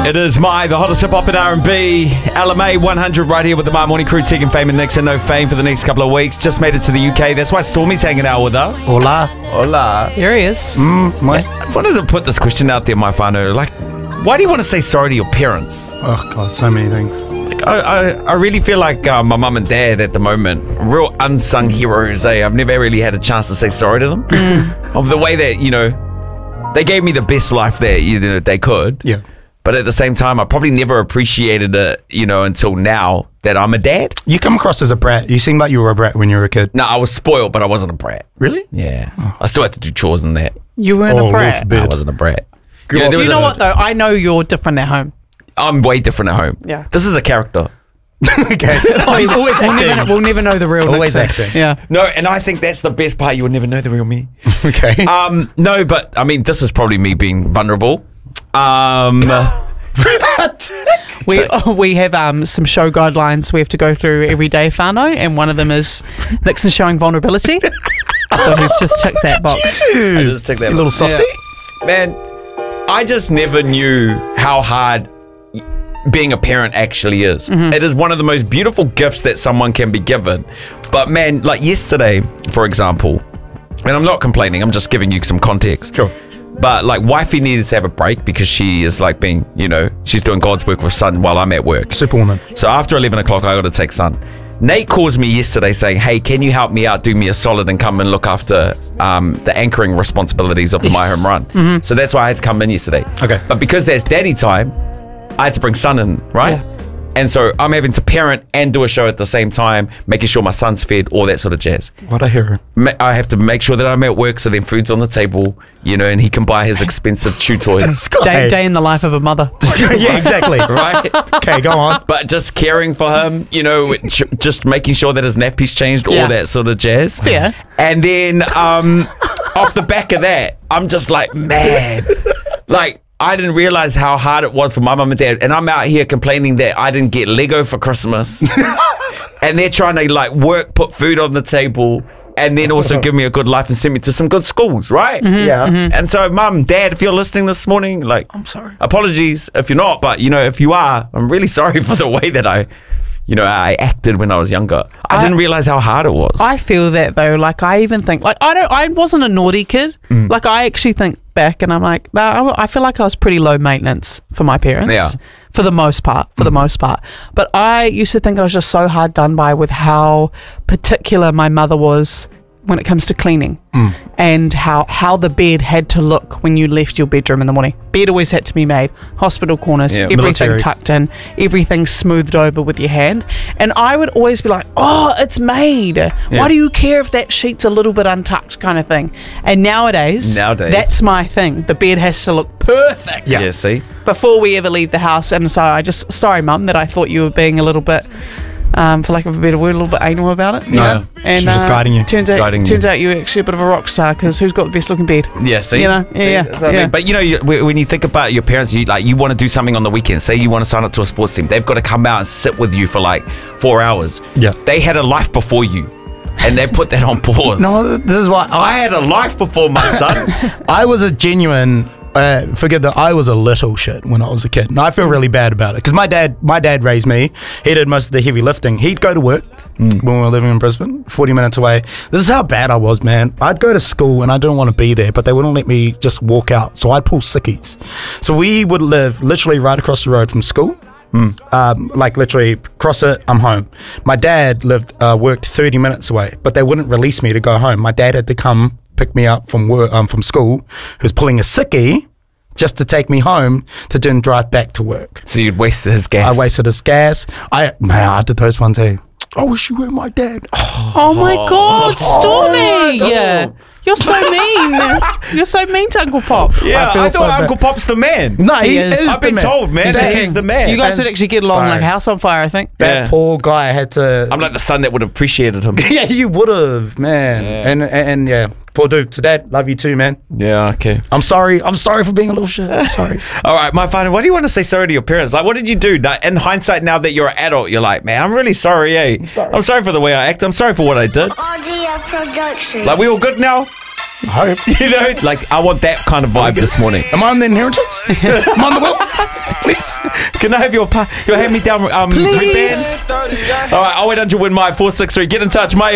It is the hottest hip-hop and R&B. LMA 100 right here with the My Morning Crew. Tegan, Fame and Nixon. No Fame for the next couple of weeks. Just made it to the UK. That's why Stormy's hanging out with us. Hola. Hola. Here he is. I wanted to put this question out there, my whānau. Like, why do you want to say sorry to your parents? Oh, God, so many things. Like, I really feel like my mum and dad at the moment, real unsung heroes. I've never really had a chance to say sorry to them. Of the way that, they gave me the best life that they could. Yeah. But at the same time, I probably never appreciated it, until now that I'm a dad. You come across as a brat. You seem like you were a brat when you were a kid. No, I was spoiled, but I wasn't a brat. Really? Yeah. I still had to do chores and that. You weren't a Lord brat. forbid. I wasn't a brat. Do you know what, though? I know you're different at home. I'm way different at home. Yeah. This is a character. Okay. He's always acting. We'll never know the real Always Nixon. acting. Yeah. No, and I think that's the best part. You will never know the real me. Okay. No, but I mean, this is probably me being vulnerable. We have some show guidelines we have to go through every day, whānau, and one of them is Nixon showing vulnerability. So he's just ticked that box. I just took that You little softy. Yeah. Man, I just never knew how hard being a parent actually is. It is one of the most beautiful gifts that someone can be given. But man, like yesterday, for example, and I'm not complaining, I'm just giving you some context. Sure. But like wifey needed to have a break because she is like being, she's doing God's work with son while I'm at work. Superwoman. So after 11 o'clock, I got to take son. Nate calls me yesterday saying, hey, can you help me out, do me a solid and come and look after the anchoring responsibilities of the My Home Run. So that's why I had to come in yesterday. Okay. But because there's daddy time, I had to bring son in, right? Yeah. And so I'm having to parent and do a show at the same time, making sure my son's fed, all that sort of jazz. What a hero. I have to make sure that I'm at work so then food's on the table, and he can buy his expensive chew toys. Day in the life of a mother. Yeah, exactly. Right? Okay, go on. But just caring for him, just making sure that his nappy's changed, all Yeah. that sort of jazz. Yeah. And then off the back of that, I'm just like, man, like, I didn't realize how hard it was for my mum and dad. And I'm out here complaining that I didn't get Lego for Christmas. And they're trying to like work, put food on the table, and then also give me a good life and send me to some good schools, right? Yeah. And so, mum, dad, if you're listening this morning, like, I'm sorry. apologies if you're not, but if you are, I'm really sorry for the way that I acted when I was younger. I didn't realize how hard it was. I feel that though. Like I even think like I wasn't a naughty kid. Like I actually think back and I'm like, no, I feel like I was pretty low maintenance for my parents. Yeah. For the most part. But I used to think I was just so hard done by with how particular my mother was when it comes to cleaning and how the bed had to look when you left your bedroom in the morning. Bed always had to be made, hospital corners, everything military. tucked in, everything smoothed over with your hand. And I would always be like, oh, it's made. Why do you care if that sheet's a little bit untucked kind of thing? And nowadays, that's my thing. The bed has to look perfect. Yeah, see? Before we ever leave the house. And so sorry, Mum, that I thought you were being a little bit, for lack of a better word, a little bit anal about it. No, And she's just guiding you. Turns out you're actually a bit of a rock star because who's got the best looking bed? Yeah, see? See? That's what I mean. But when you think about your parents, you want to do something on the weekend. Say you want to sign up to a sports team. They've got to come out and sit with you for like 4 hours. Yeah. They had a life before you. And they put that on pause. No, this is why I had a life before my son. I was a genuine. Forget that I was a little shit when I was a kid, and I feel really bad about it because my dad raised me. He did most of the heavy lifting. He'd go to work when we were living in Brisbane, 40 minutes away. This is how bad I was, man. I'd go to school and I didn't want to be there, but they wouldn't let me just walk out, so I'd pull sickies. So we would live literally right across the road from school. Like literally cross it, I'm home. My dad worked 30 minutes away, but they wouldn't release me to go home. My dad had to come pick me up from work, from school, who's pulling a sickie just to take me home to then drive back to work. So you'd wasted his gas. I wasted his gas. I did those ones too. I wish you were my dad. Oh my God, Stormy! Yeah. You're so mean. You're so mean to Uncle Pop. Yeah, I feel I so thought bad. Uncle Pop's the man. No, He he is. is. I've been the man. told, man, He's that the he's king. the man. You guys would actually get along Bro. like a house on fire, I think. That Yeah. poor guy had to. I'm like the son that would have appreciated him. yeah, you would have, man. Yeah. And yeah, poor dude. So Dad, love you too, man. Yeah, okay. I'm sorry for being a little shit. I'm sorry. All right, my father, why do you want to say sorry to your parents? Like, what did you do? Like, in hindsight, now that you're an adult, you're like, man, I'm really sorry, eh? sorry. I'm sorry for the way I act. I'm sorry for what I did. RGF Production. Like, we all good now? I hope. You know, like I want that kind of vibe this morning. Am I on the inheritance? Am I on the will? Please. Can I have your hand-me-down ring band? All right, 0800 win my 463. Get in touch, mate.